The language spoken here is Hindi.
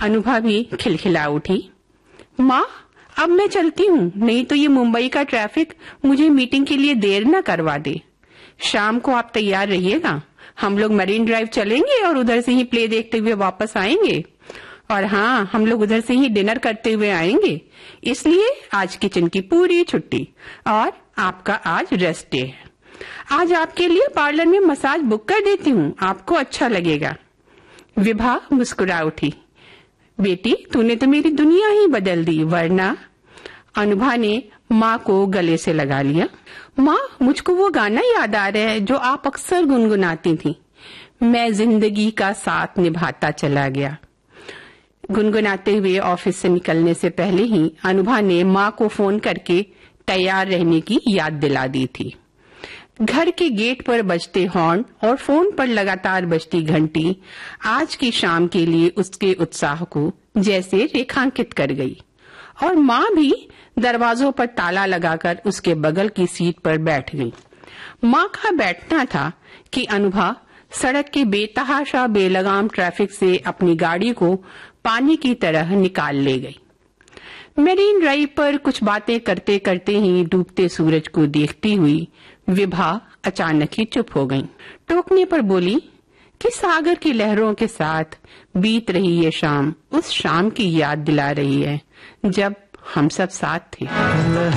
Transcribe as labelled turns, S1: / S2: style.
S1: अनुभा भी खिलखिला उठी। माँ, अब मैं चलती हूँ, नहीं तो ये मुंबई का ट्रैफिक मुझे मीटिंग के लिए देर न करवा दे। शाम को आप तैयार रहिएगा, हम लोग मरीन ड्राइव चलेंगे और उधर से ही प्ले देखते हुए वापस आएंगे। और हाँ, हम लोग उधर से ही डिनर करते हुए आएंगे, इसलिए आज किचन की पूरी छुट्टी और आपका आज रेस्ट डे है। आज आपके लिए पार्लर में मसाज बुक कर देती हूँ, आपको अच्छा लगेगा। विभा मुस्कुरा उठी। बेटी, तूने तो मेरी दुनिया ही बदल दी, वरना। अनुभा ने माँ को गले से लगा लिया। माँ, मुझको वो गाना याद आ रहा है जो आप अक्सर गुनगुनाती थी, मैं जिंदगी का साथ निभाता चला गया। गुनगुनाते हुए ऑफिस से निकलने से पहले ही अनुभा ने माँ को फोन करके तैयार रहने की याद दिला दी थी। घर के गेट पर बजते हॉर्न और फोन पर लगातार बजती घंटी आज की शाम के लिए उसके उत्साह को जैसे रेखांकित कर गई। और माँ भी दरवाजों पर ताला लगाकर उसके बगल की सीट पर बैठ गई। माँ का बैठना था कि अनुभा सड़क के बेतहाशा बेलगाम ट्रैफिक से अपनी गाड़ी को पानी की तरह निकाल ले गई। मरीन ड्राइव पर कुछ बातें करते करते ही डूबते सूरज को देखती हुई विभा अचानक ही चुप हो गई। टोकने पर बोली कि सागर की लहरों के साथ बीत रही ये शाम उस शाम की याद दिला रही है जब हम सब साथ थे।